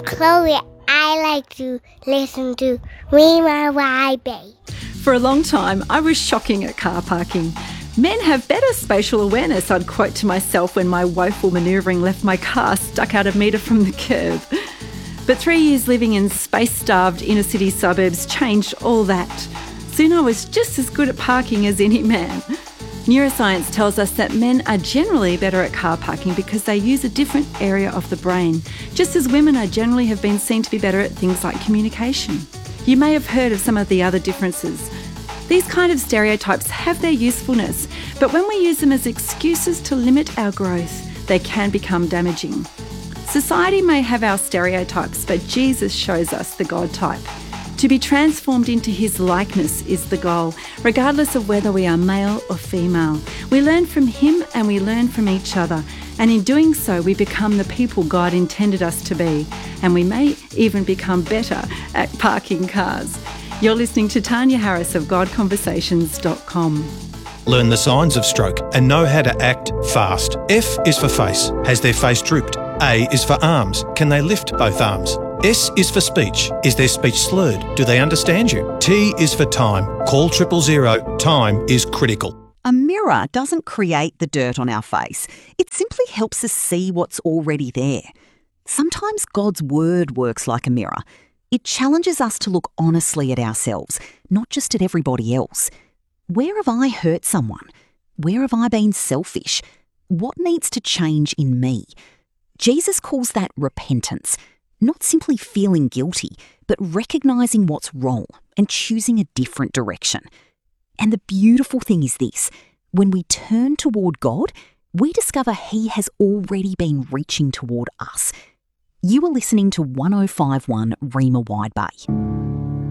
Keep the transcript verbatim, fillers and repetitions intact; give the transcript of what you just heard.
Chloe. I like to listen to Rima Y B. For a long time, I was shocking at car parking. Men have better spatial awareness, I'd quote to myself when my woeful manoeuvring left my car stuck out a metre from the curb. But three years living in space-starved inner-city suburbs changed all that. Soon I was just as good at parking as any man. Neuroscience tells us that men are generally better at car parking because they use a different area of the brain, just as women are generally have been seen to be better at things like communication. You may have heard of some of the other differences. These kind of stereotypes have their usefulness, but when we use them as excuses to limit our growth, they can become damaging. Society may have our stereotypes, but Jesus shows us the God type. To be transformed into his likeness is the goal, regardless of whether we are male or female. We learn from him and we learn from each other, and in doing so we become the people God intended us to be, and we may even become better at parking cars. You're listening to Tanya Harris of God Conversations dot com. Learn the signs of stroke and know how to act fast. F is for face. Has their face drooped? A is for arms. Can they lift both arms? S is for speech. Is their speech slurred? Do they understand you? T is for time. Call triple zero. Time is critical. A mirror doesn't create the dirt on our face. It simply helps us see what's already there. Sometimes God's word works like a mirror. It challenges us to look honestly at ourselves, not just at everybody else. Where have I hurt someone? Where have I been selfish? What needs to change in me? Jesus calls that repentance, not simply feeling guilty, but recognising what's wrong and choosing a different direction. And the beautiful thing is this: when we turn toward God, we discover he has already been reaching toward us. You are listening to one oh five point one Rima Wide Bay.